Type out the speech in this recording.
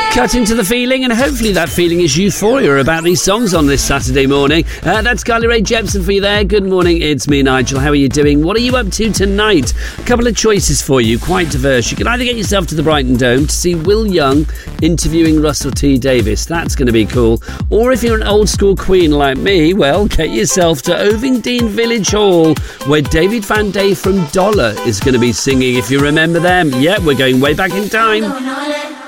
Cutting to the feeling, and hopefully that feeling is euphoria about these songs on this Saturday morning. That's Carly Rae Jepsen for you there. Good morning, it's me, Nigel. How are you doing? What are you up to tonight? A couple of choices for you, quite diverse. You can either get yourself to the Brighton Dome to see Will Young interviewing Russell T Davies. That's going to be cool. Or if you're an old school queen like me, well, get yourself to Ovingdean Village Hall, where David Van Day from Dollar is going to be singing, if you remember them. Yeah, we're going way back in time.